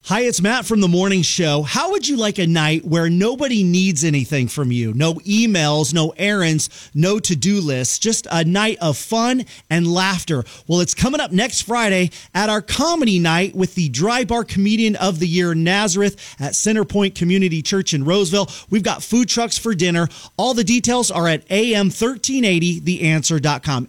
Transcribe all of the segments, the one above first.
Hi, it's Matt from The Morning Show. How would you like a night where nobody needs anything from you? No emails, no errands, no to-do lists, just a night of fun and laughter. Well, it's coming up next Friday at our comedy night with the Dry Bar Comedian of the Year, Nazareth, at Centerpoint Community Church in Roseville. We've got food trucks for dinner. All the details are at am1380theanswer.com.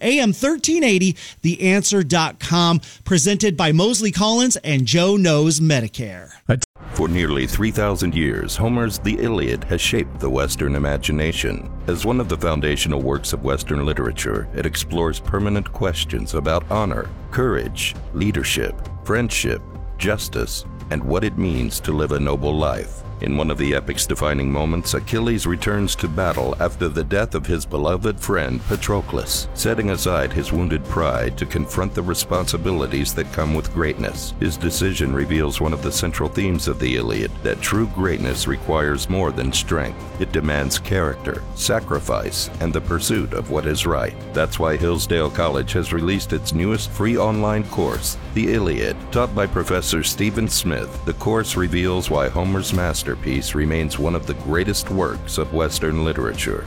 am1380theanswer.com, presented by Mosley Collins and Joe Knows Medicare. For nearly 3,000 years, Homer's The Iliad has shaped the Western imagination. As one of the foundational works of Western literature, it explores permanent questions about honor, courage, leadership, friendship, justice, and what it means to live a noble life. In one of the epic's defining moments, Achilles returns to battle after the death of his beloved friend Patroclus, setting aside his wounded pride to confront the responsibilities that come with greatness. His decision reveals one of the central themes of the Iliad, that true greatness requires more than strength. It demands character, sacrifice, and the pursuit of what is right. That's why Hillsdale College has released its newest free online course, The Iliad. Taught by Professor Stephen Smith, the course reveals why Homer's masterpiece remains one of the greatest works of Western literature.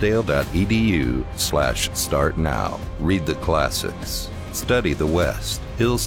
Hillsdale.edu/start now. Read the classics. Study the West.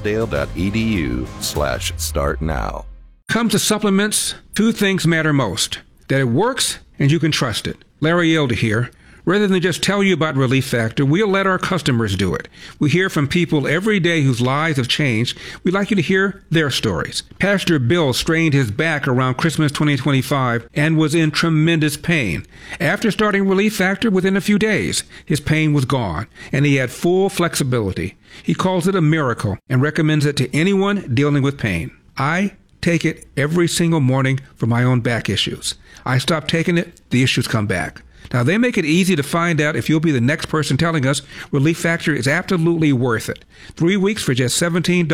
Hillsdale.edu/start now. Come to supplements, two things matter most: that it works and you can trust it. Larry Elder here. Rather than just tell you about Relief Factor, we'll let our customers do it. We hear from people every day whose lives have changed. We'd like you to hear their stories. Pastor Bill strained his back around Christmas 2025 and was in tremendous pain. After starting Relief Factor, within a few days, his pain was gone, and he had full flexibility. He calls it a miracle and recommends it to anyone dealing with pain. I take it every single morning for my own back issues. I stop taking it, the issues come back. Now, they make it easy to find out if you'll be the next person telling us Relief Factor is absolutely worth it. 3 weeks for just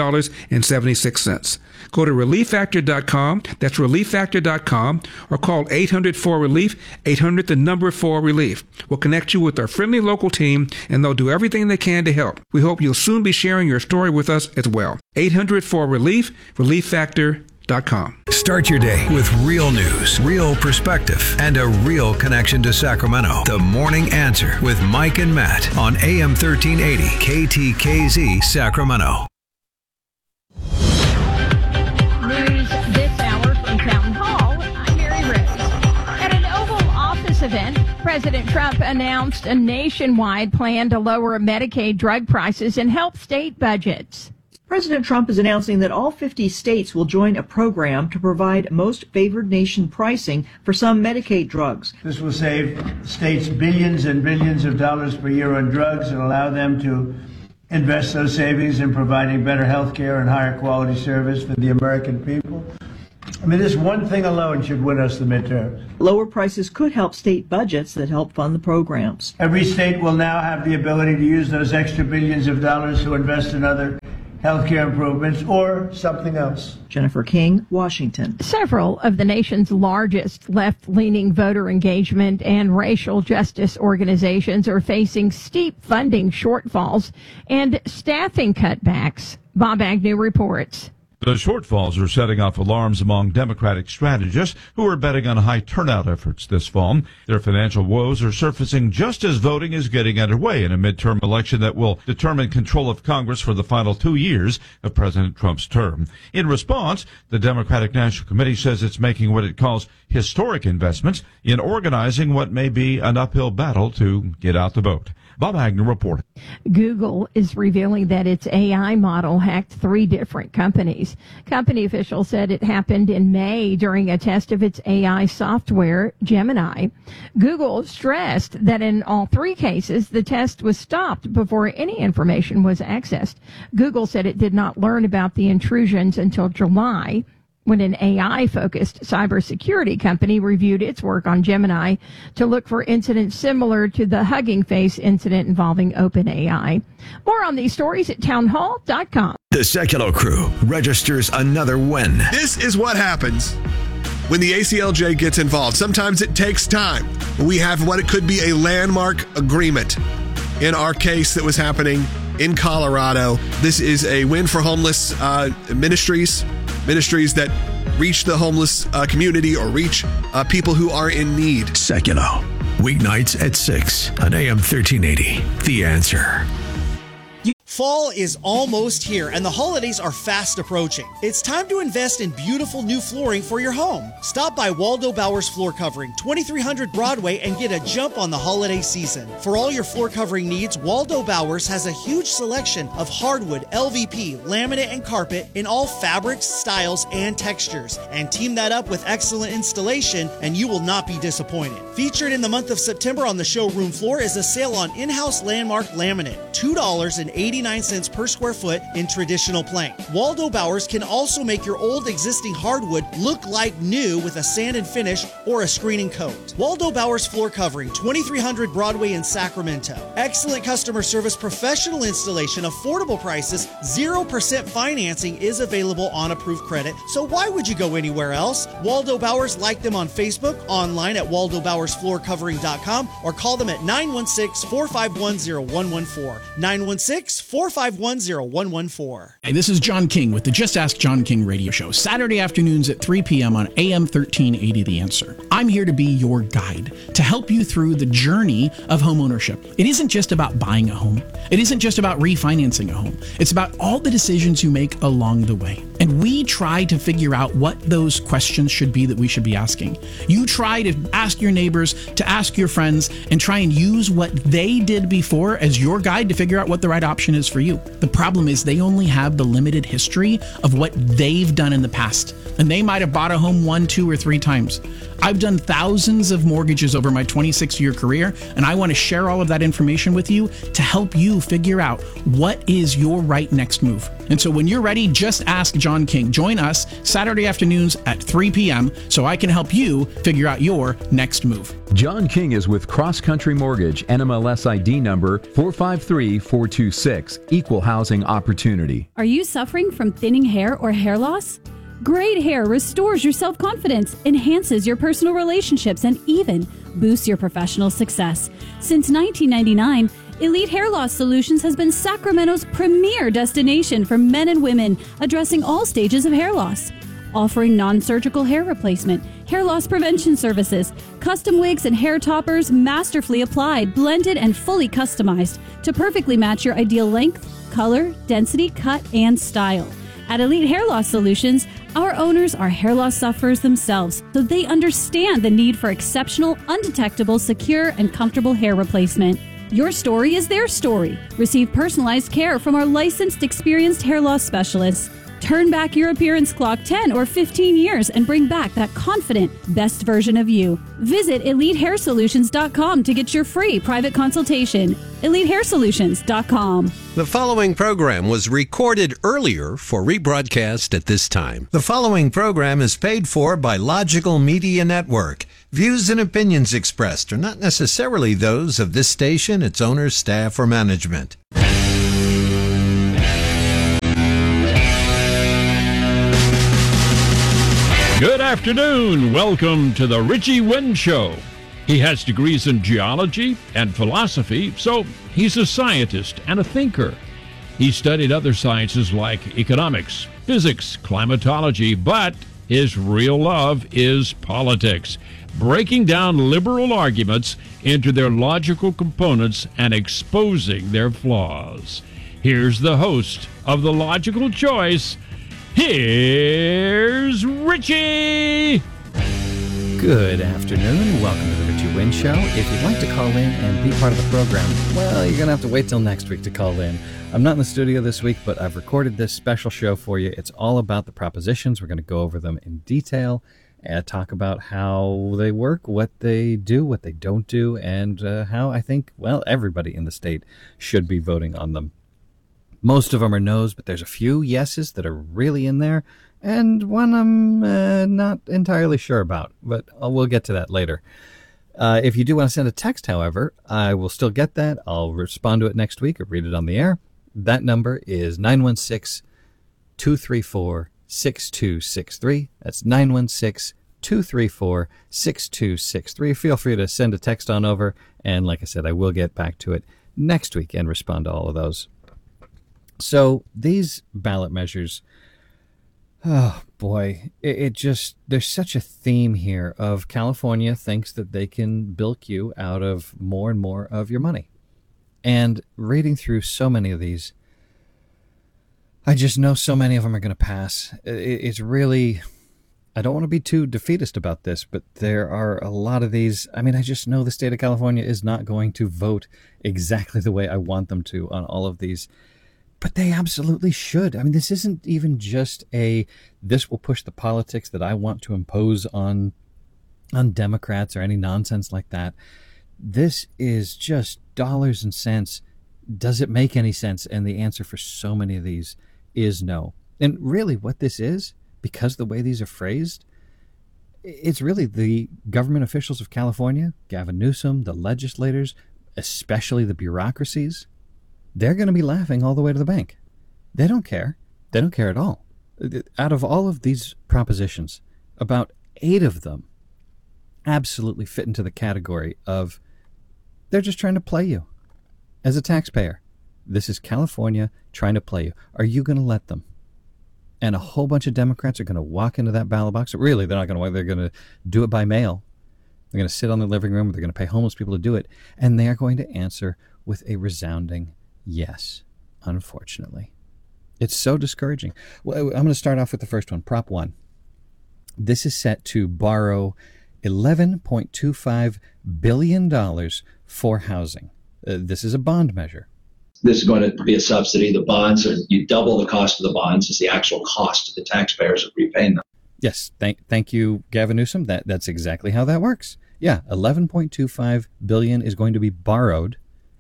$17.76. Go to ReliefFactor.com, that's ReliefFactor.com, or call 800-4RELIEF, 800-4RELIEF. We'll connect you with our friendly local team, and they'll do everything they can to help. We hope you'll soon be sharing your story with us as well. 800-4RELIEF, ReliefFactor.com. Start your day with real news, real perspective, and a real connection to Sacramento. The Morning Answer with Mike and Matt on AM 1380 KTKZ Sacramento. News this hour from Town Hall. I'm Mary Rose. At an Oval Office event, President Trump announced a nationwide plan to lower Medicaid drug prices and help state budgets. President Trump is announcing that all 50 states will join a program to provide most favored nation pricing for some Medicaid drugs. This will save states billions and billions of dollars per year on drugs and allow them to invest those savings in providing better health care and higher quality service for the American people. I mean, this one thing alone should win us the midterms. Lower prices could help state budgets that help fund the programs. Every state will now have the ability to use those extra billions of dollars to invest in other healthcare improvements or something else. Jennifer King, Washington. Several of the nation's largest left-leaning voter engagement and racial justice organizations are facing steep funding shortfalls and staffing cutbacks. Bob Agnew reports. The shortfalls are setting off alarms among Democratic strategists who are betting on high turnout efforts this fall. Their financial woes are surfacing just as voting is getting underway in a midterm election that will determine control of Congress for the final 2 years of President Trump's term. In response, the Democratic National Committee says it's making what it calls historic investments in organizing what may be an uphill battle to get out the vote. Bob Agnew reporting. Google is revealing that its AI model hacked 3 different companies. Company officials said it happened in May during a test of its AI software, Gemini. Google stressed that in all 3 cases, the test was stopped before any information was accessed. Google said it did not learn about the intrusions until July, when an AI-focused cybersecurity company reviewed its work on Gemini to look for incidents similar to the Hugging Face incident involving OpenAI. More on these stories at townhall.com. The Secular Crew registers another win. This is what happens when the ACLJ gets involved. Sometimes it takes time. We have what it could be a landmark agreement in our case that was happening in Colorado. This is a win for homeless ministries that reach the homeless community or reach people who are in need. Seculo. Weeknights at 6 on AM 1380. The Answer. Fall is almost here and the holidays are fast approaching. It's time to invest in beautiful new flooring for your home. Stop by Waldo Bowers Floor Covering, 2300 Broadway, and get a jump on the holiday season. For all your floor covering needs, Waldo Bowers has a huge selection of hardwood, LVP, laminate, and carpet in all fabrics, styles, and textures. And team that up with excellent installation and you will not be disappointed. Featured in the month of September on the showroom floor is a sale on in-house Landmark laminate, $2.89 per square foot in traditional plank. Waldo Bowers can also make your old existing hardwood look like new with a sand and finish or a screening coat. Waldo Bowers Floor Covering, 2300 Broadway in Sacramento. Excellent customer service, professional installation, affordable prices, 0% financing is available on approved credit. So why would you go anywhere else? Waldo Bowers, like them on Facebook, online at waldobowersfloorcovering.com, or call them at 916-451-0114. 916-451-0114. Hey, this is John King with the Just Ask John King radio show, Saturday afternoons at 3 p.m. on AM 1380 The Answer. I'm here to be your guide, to help you through the journey of home ownership. It isn't just about buying a home. It isn't just about refinancing a home. It's about all the decisions you make along the way. And we try to figure out what those questions should be that we should be asking. You try to ask your neighbors, to ask your friends, and try and use what they did before as your guide to figure out what the right option is for you. The problem is they only have the limited history of what they've done in the past. And they might have bought a home 1, 2, or 3 times. I've done thousands of mortgages over my 26-year career, and I want to share all of that information with you to help you figure out what is your right next move. And so when you're ready, just ask John King. Join us Saturday afternoons at 3 p.m. so I can help you figure out your next move. John King is with Cross Country Mortgage, NMLS ID number 453426, Equal Housing Opportunity. Are you suffering from thinning hair or hair loss? Great hair restores your self-confidence, enhances your personal relationships, and even boosts your professional success. Since 1999, Elite Hair Loss Solutions has been Sacramento's premier destination for men and women addressing all stages of hair loss. Offering non-surgical hair replacement, hair loss prevention services, custom wigs and hair toppers masterfully applied, blended, and fully customized to perfectly match your ideal length, color, density, cut, and style. At Elite Hair Loss Solutions, our owners are hair loss sufferers themselves, so they understand the need for exceptional, undetectable, secure, and comfortable hair replacement. Your story is their story. Receive personalized care from our licensed, experienced hair loss specialists. Turn back your appearance clock 10 or 15 years and bring back that confident, best version of you. Visit EliteHairSolutions.com to get your free private consultation. EliteHairSolutions.com. The following program was recorded earlier for rebroadcast at this time. The following program is paid for by Logical Media Network. Views and opinions expressed are not necessarily those of this station, its owners, staff, or management. Good afternoon. Welcome to the Richie Wynn Show. He has degrees in geology and philosophy, so he's a scientist and a thinker. He studied other sciences like economics, physics, climatology, but his real love is politics, breaking down liberal arguments into their logical components and exposing their flaws. Here's the host of The Logical Choice. Here's Richie! Good afternoon. Welcome to the Richie Wynn Show. If you'd like to call in and be part of the program, well, you're going to have to wait till next week to call in. I'm not in the studio this week, but I've recorded this special show for you. It's all about the propositions. We're going to go over them in detail and talk about how they work, what they do, what they don't do, and how I think, well, everybody in the state should be voting on them. Most of them are no's, but there's a few yeses that are really in there, and one I'm not entirely sure about, but we'll get to that later. If you do want to send a text, however, I will still get that. I'll respond to it next week or read it on the air. That number is 916-234-6263. That's 916-234-6263. Feel free to send a text on over, and like I said, I will get back to it next week and respond to all of those. So these ballot measures, boy, it just, there's such a theme here of California thinks that they can bilk you out of more and more of your money. And reading through so many of these, I just know so many of them are going to pass. It's really, I don't want to be too defeatist about this, but there are a lot of these. I mean, I just know the state of California is not going to vote exactly the way I want them to on all of these. But they absolutely should. I mean, this isn't even just this will push the politics that I want to impose on Democrats or any nonsense like that. This is just dollars and cents. Does it make any sense? And the answer for so many of these is no. And really what this is, because the way these are phrased, it's really the government officials of California, Gavin Newsom, the legislators, especially the bureaucracies, they're going to be laughing all the way to the bank. They don't care. They don't care at all. Out of all of these propositions, about 8 of them absolutely fit into the category of they're just trying to play you. As a taxpayer, this is California trying to play you. Are you going to let them? And a whole bunch of Democrats are going to walk into that ballot box. Really, they're not going to. They're going to do it by mail. They're going to sit on the living room. They're going to pay homeless people to do it. And they are going to answer with a resounding yes, unfortunately. It's so discouraging. Well, I'm going to start off with the first one, Prop 1. This is set to borrow $11.25 billion for housing. This is a bond measure. This is going to be a subsidy. The bonds, you double the cost of the bonds is the actual cost to the taxpayers of repaying them. Yes, thank you, Gavin Newsom. That's exactly how that works. Yeah, $11.25 billion is going to be borrowed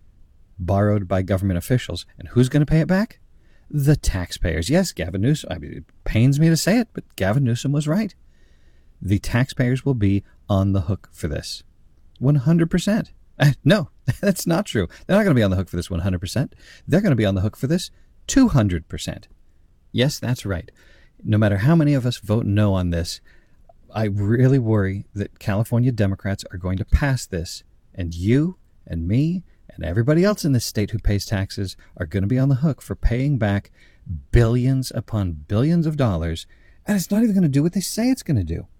by government officials. And who's going to pay it back? The taxpayers. Yes, Gavin Newsom. I mean, it pains me to say it, but Gavin Newsom was right. The taxpayers will be on the hook for this. 100%. No, that's not true. They're not going to be on the hook for this 100%. They're going to be on the hook for this 200%. Yes, that's right. No matter how many of us vote no on this, I really worry that California Democrats are going to pass this, and you and me and everybody else in this state who pays taxes are going to be on the hook for paying back billions upon billions of dollars, and it's not even going to do what they say it's going to do.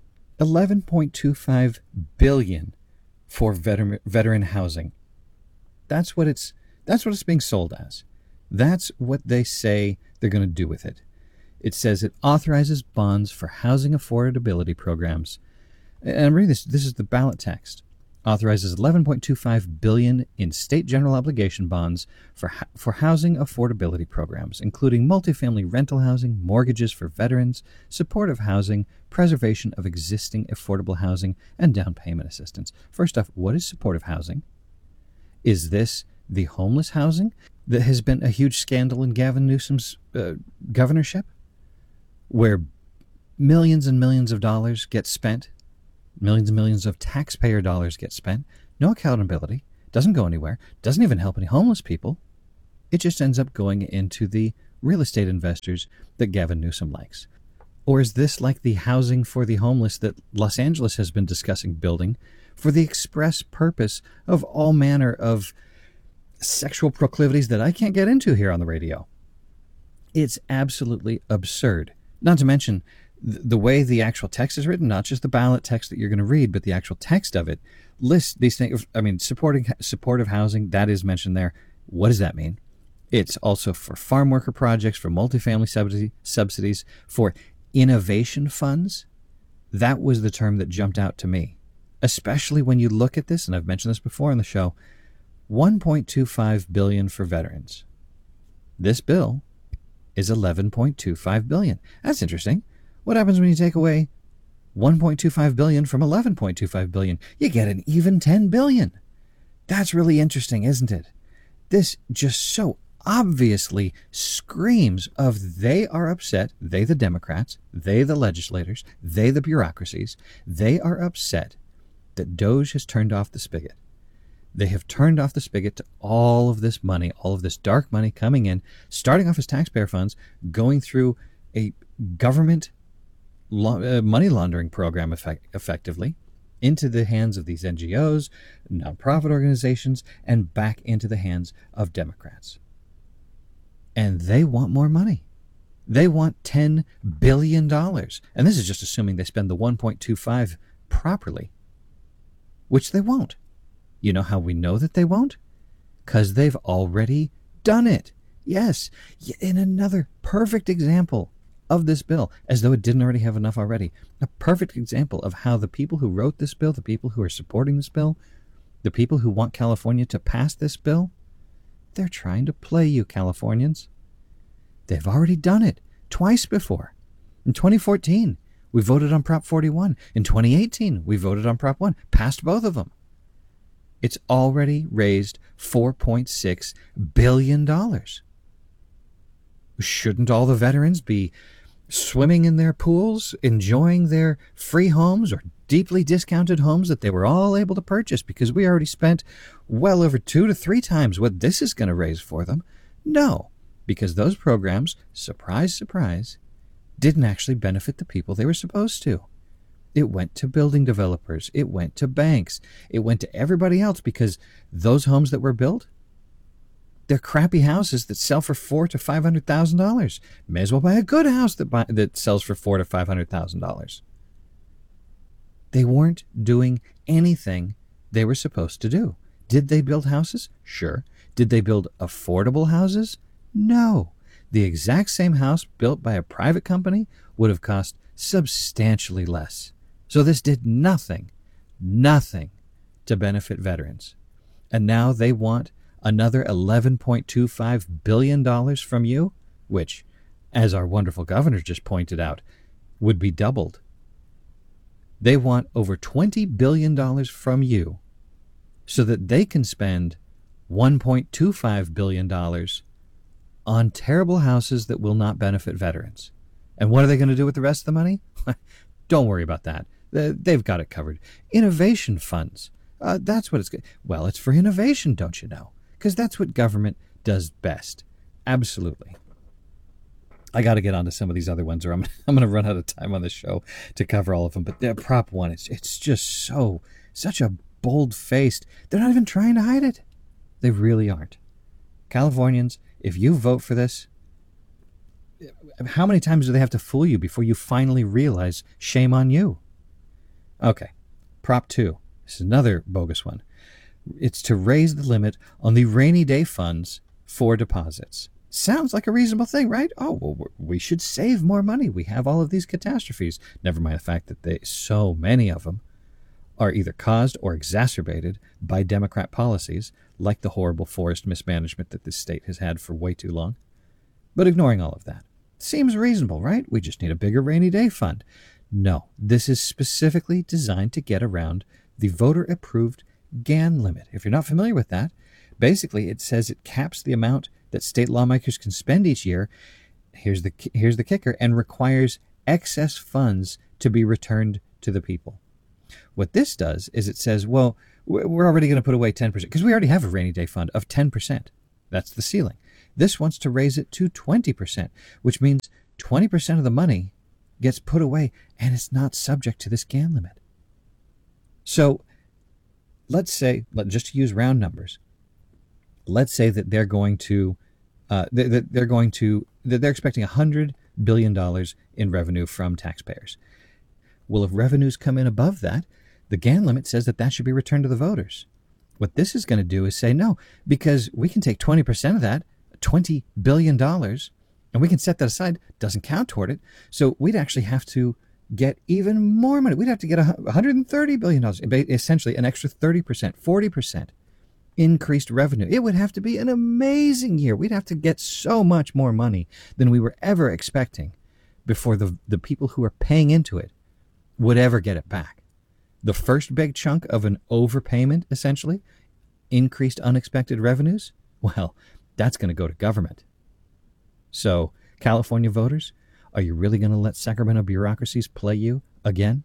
$11.25 billion for veteran housing. That's what it's being sold as. That's what they say they're going to do with it. It says it authorizes bonds for housing affordability programs. And I'm reading this. This is the ballot text. Authorizes $11.25 billion in state general obligation bonds for housing affordability programs, including multifamily rental housing, mortgages for veterans, supportive housing, preservation of existing affordable housing, and down payment assistance. First off, what is supportive housing? Is this the homeless housing that has been a huge scandal in Gavin Newsom's governorship, where millions and millions of dollars get spent? Millions and millions of taxpayer dollars get spent. No accountability. Doesn't go anywhere. Doesn't even help any homeless people. It just ends up going into the real estate investors that Gavin Newsom likes. Or is this like the housing for the homeless that Los Angeles has been discussing building for the express purpose of all manner of sexual proclivities that I can't get into here on the radio? It's absolutely absurd. Not to mention the way the actual text is written, not just the ballot text that you're going to read, but the actual text of it lists these things. I mean, supportive housing, that is mentioned there. What does that mean? It's also for farm worker projects, for multifamily subsidies, for innovation funds. That was the term that jumped out to me, especially when you look at this, and I've mentioned this before on the show, $1.25 billion for veterans. This bill is $11.25 billion. That's interesting. What happens when you take away $1.25 billion from $11.25 billion? You get an even $10 billion. That's really interesting, isn't it? This just so obviously screams of they are upset, they the Democrats, they the legislators, they the bureaucracies, they are upset that DOJ has turned off the spigot. They have turned off the spigot to all of this money, all of this dark money coming in, starting off as taxpayer funds, going through a government money laundering program effectively into the hands of these NGOs, nonprofit organizations, and back into the hands of Democrats. And they want more money. They want $10 billion. And this is just assuming they spend the 1.25 properly, which they won't. You know how we know that they won't? Because they've already done it. Yes, in another perfect example of this bill, as though it didn't already have enough already. A perfect example of how the people who wrote this bill, the people who are supporting this bill, the people who want California to pass this bill, they're trying to play you, Californians. They've already done it twice before. In 2014, we voted on Prop 41. In 2018, we voted on Prop 1, passed both of them. It's already raised $4.6 billion. Shouldn't all the veterans be swimming in their pools, enjoying their free homes or deeply discounted homes that they were all able to purchase because we already spent well over 2 to 3 times what this is going to raise for them? No, because those programs, surprise, surprise, didn't actually benefit the people they were supposed to. It went to building developers. It went to banks. It went to everybody else because those homes that were built, they're crappy houses that sell for $400,000 to $500,000. May as well buy a good house that sells for $400,000 to $500,000. They weren't doing anything they were supposed to do. Did they build houses? Sure. Did they build affordable houses? No. The exact same house built by a private company would have cost substantially less. So this did nothing to benefit veterans. And now they want another $11.25 billion from you, which, as our wonderful governor just pointed out, would be doubled. They want over $20 billion from you so that they can spend $1.25 billion on terrible houses that will not benefit veterans. And what are they going to do with the rest of the money? Don't worry about that. They've got it covered. Innovation funds. That's what it's... Well, it's for innovation, don't you know? Because that's what government does best. Absolutely. I got to get on to some of these other ones or I'm going to run out of time on the show to cover all of them. But Prop 1, it's just such a bold-faced... They're not even trying to hide it. They really aren't. Californians, if you vote for this, how many times do they have to fool you before you finally realize shame on you? Okay, Prop 2. This is another bogus one. It's to raise the limit on the rainy day funds for deposits. Sounds like a reasonable thing, right? Oh, well, we should save more money. We have all of these catastrophes. Never mind the fact that so many of them are either caused or exacerbated by Democrat policies, like the horrible forest mismanagement that this state has had for way too long. But ignoring all of that, seems reasonable, right? We just need a bigger rainy day fund. No, this is specifically designed to get around the voter-approved GAN limit. If you're not familiar with that, basically it says it caps the amount that state lawmakers can spend each year. Here's the kicker, and requires excess funds to be returned to the people. What this does is it says, well, we're already going to put away 10%, because we already have a rainy day fund of 10%. That's the ceiling. This wants to raise it to 20%, which means 20% of the money gets put away, and it's not subject to this GAN limit. So let's say, just to use round numbers, let's say that they're expecting $100 billion in revenue from taxpayers. Well, if revenues come in above that, the GAN limit says that should be returned to the voters. What this is going to do is say no, because we can take 20% of that, $20 billion, and we can set that aside. Doesn't count toward it. So we'd actually have to get even more money. We'd have to get $130 billion, essentially an extra 30%, 40% increased revenue. It would have to be an amazing year. We'd have to get so much more money than we were ever expecting before the people who are paying into it would ever get it back. The first big chunk of an overpayment, essentially, increased unexpected revenues, well, that's going to go to government. So, California voters, are you really going to let Sacramento bureaucracies play you again?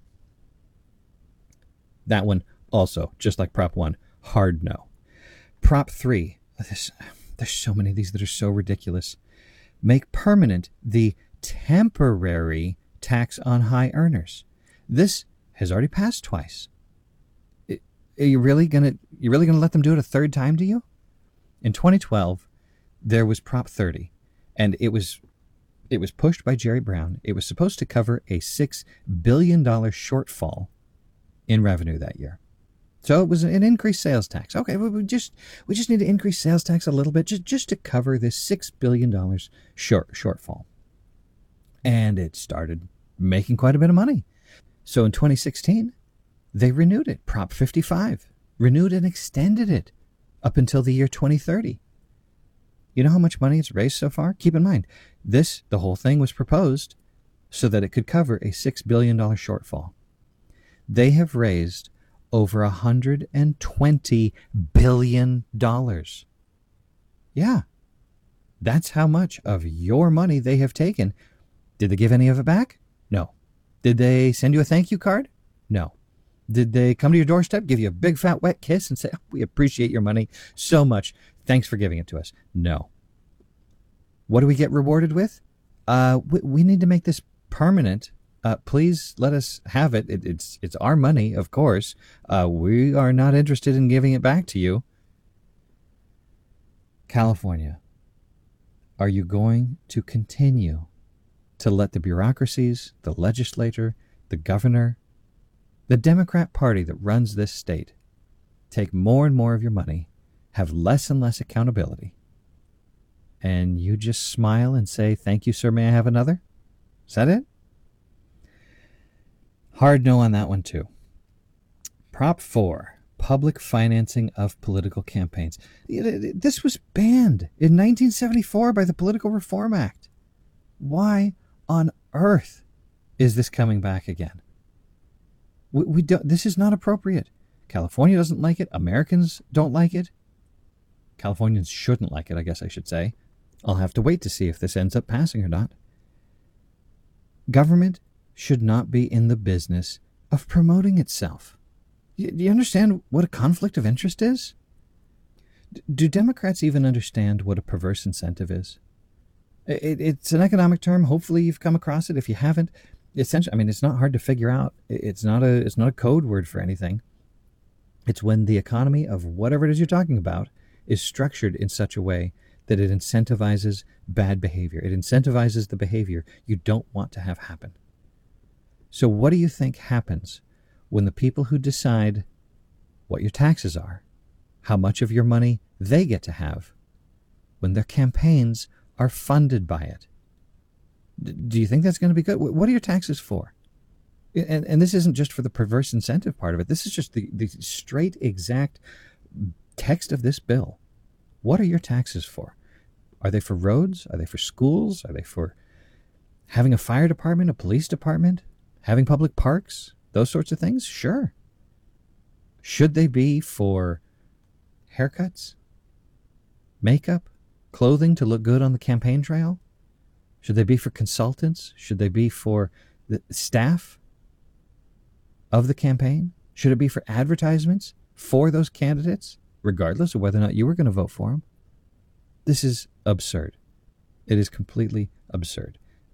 That one also, just like Prop 1, hard no. Prop 3, there's so many of these that are so ridiculous. Make permanent the temporary tax on high earners. This has already passed twice. Are you really gonna let them do it a third time to you? In 2012, there was Prop 30, and it was It was pushed by Jerry Brown. It was supposed to cover a $6 billion shortfall in revenue that year. So it was an increased sales tax. Okay, we just need to increase sales tax a little bit just to cover this $6 billion shortfall. And it started making quite a bit of money. So in 2016, they renewed it, Prop 55, renewed and extended it up until the year 2030. You know how much money it's raised so far? Keep in mind, the whole thing was proposed so that it could cover a $6 billion shortfall. They have raised over $120 billion. Yeah, that's how much of your money they have taken. Did they give any of it back? No. Did they send you a thank you card? No. Did they come to your doorstep, give you a big fat wet kiss and say, oh, we appreciate your money so much. Thanks for giving it to us? No. What do we get rewarded with? We need to make this permanent. Please let us have it. It's our money, of course. We are not interested in giving it back to you. California, are you going to continue to let the bureaucracies, the legislature, the governor, the Democrat Party that runs this state take more and more of your money, have less and less accountability, and you just smile and say, thank you, sir, may I have another? Is that it? Hard no on that one, too. Prop 4, public financing of political campaigns. This was banned in 1974 by the Political Reform Act. Why on earth is this coming back again? We don't, this is not appropriate. California doesn't like it. Americans don't like it. Californians shouldn't like it, I guess I should say. I'll have to wait to see if this ends up passing or not. Government should not be in the business of promoting itself. Do you understand what a conflict of interest is? Do Democrats even understand what a perverse incentive is? It's an economic term. Hopefully you've come across it. If you haven't, essentially, I mean, it's not hard to figure out. It's not a code word for anything. It's when the economy of whatever it is you're talking about is structured in such a way that it incentivizes bad behavior. It incentivizes the behavior you don't want to have happen. So what do you think happens when the people who decide what your taxes are, how much of your money they get to have, when their campaigns are funded by it? Do you think that's going to be good? What are your taxes for? And this isn't just for the perverse incentive part of it. This is just the straight, exact text of this bill. What are your taxes for? Are they for roads? Are they for schools? Are they for having a fire department, a police department, having public parks, those sorts of things? Sure. Should they be for haircuts, makeup, clothing to look good on the campaign trail? Should they be for consultants? Should they be for the staff of the campaign? Should it be for advertisements for those candidates, regardless of whether or not you were going to vote for them? This is absurd. It is completely absurd.